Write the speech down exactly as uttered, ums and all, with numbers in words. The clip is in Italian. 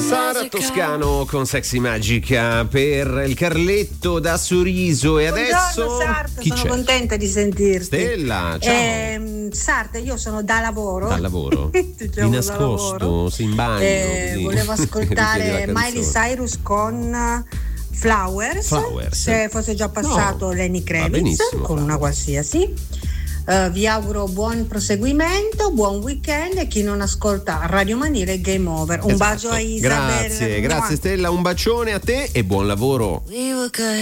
Sara Toscano con Sexy Magica per il Carletto da Sorriso. E Buongiorno, adesso Sarta, chi sono c'è? contenta di sentirti. Stella, ciao. Eh, Sarta, io sono da lavoro. Dal lavoro? Ti Di chiamo da nascosto, lavoro. sei in bagno. Eh, così. volevo Richiedi ascoltare la Miley canzone. Cyrus con Flowers, Flowers. se fosse già passato No, Lenny va Kravitz benissimo, con una qualsiasi. Uh, vi auguro buon proseguimento, buon weekend, e chi non ascolta Radio Manile Game Over. Un Esatto. bacio a Isabel. Grazie, grazie Stella, un bacione a te e buon lavoro.